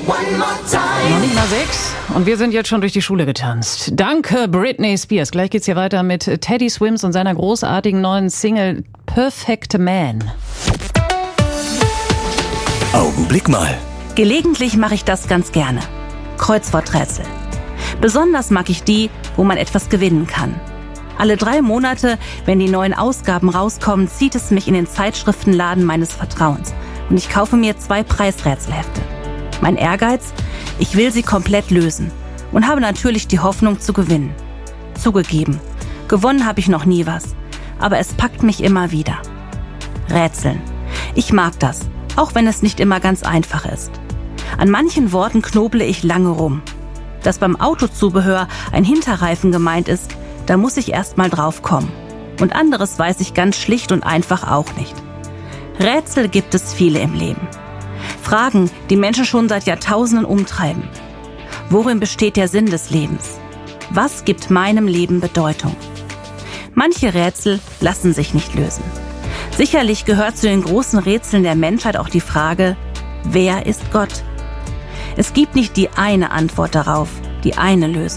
Noch nicht mal 6 und wir sind jetzt schon durch die Schule getanzt. Danke, Britney Spears. Gleich geht's hier weiter mit Teddy Swims und seiner großartigen neuen Single Perfect Man. Augenblick mal. Gelegentlich mache ich das ganz gerne. Kreuzworträtsel. Besonders mag ich die, wo man etwas gewinnen kann. Alle 3 Monate, wenn die neuen Ausgaben rauskommen, zieht es mich in den Zeitschriftenladen meines Vertrauens und ich kaufe mir 2 Preisrätselhefte. Mein Ehrgeiz? Ich will sie komplett lösen und habe natürlich die Hoffnung zu gewinnen. Zugegeben, gewonnen habe ich noch nie was, aber es packt mich immer wieder. Rätseln. Ich mag das, auch wenn es nicht immer ganz einfach ist. An manchen Worten knoble ich lange rum. Dass beim Autozubehör ein Hinterreifen gemeint ist, da muss ich erst mal drauf kommen. Und anderes weiß ich ganz schlicht und einfach auch nicht. Rätsel gibt es viele im Leben. Fragen, die Menschen schon seit Jahrtausenden umtreiben. Worin besteht der Sinn des Lebens? Was gibt meinem Leben Bedeutung? Manche Rätsel lassen sich nicht lösen. Sicherlich gehört zu den großen Rätseln der Menschheit auch die Frage, wer ist Gott? Es gibt nicht die eine Antwort darauf, die eine Lösung.